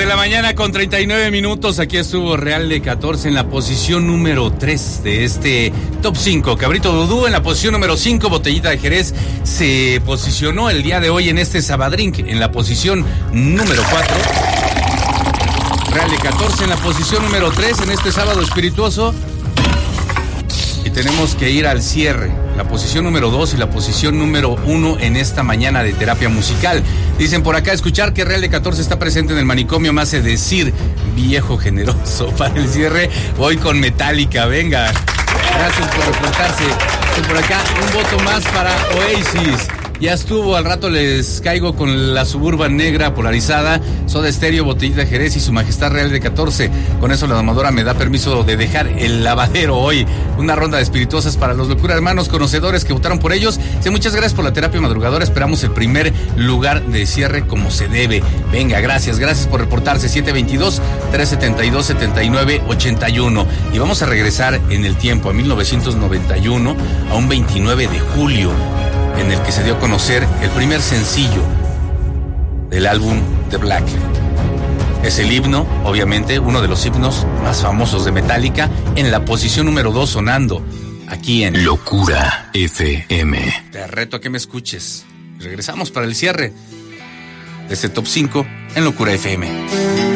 la mañana con 39 minutos. Aquí estuvo Real de 14 en la posición número 3 de este top 5. Cabrito Dudú en la posición número 5. Botellita de Jerez se posicionó el día de hoy en este Sabadrink en la posición número 4. Real de 14 en la posición número 3 en este sábado espirituoso. Y tenemos que ir al cierre, la posición número 2 y la posición número 1 en esta mañana de terapia musical. Dicen por acá, escuchar que Real de 14 está presente en el manicomio me hace decir viejo generoso. Para el cierre voy con Metallica, venga. Gracias por reportarse. Dicen por acá, un voto más para Oasis. Ya estuvo, al rato les caigo con la Suburban negra polarizada, Soda Stereo, Botellita de Jerez y Su Majestad Real de 14. Con eso la domadora me da permiso de dejar el lavadero hoy. Una ronda de espirituosas para los Locura Hermanos conocedores que votaron por ellos. Sí, muchas gracias por la terapia madrugadora. Esperamos el primer lugar de cierre como se debe. Venga, gracias por reportarse. 722-372-7981. Y vamos a regresar en el tiempo a 1991, a un 29 de julio. En el que se dio a conocer el primer sencillo del álbum The Black. Es el himno, obviamente, uno de los himnos más famosos de Metallica, en la posición número 2 sonando aquí en Locura FM. Te reto a que me escuches. Regresamos para el cierre de este top 5 en Locura FM.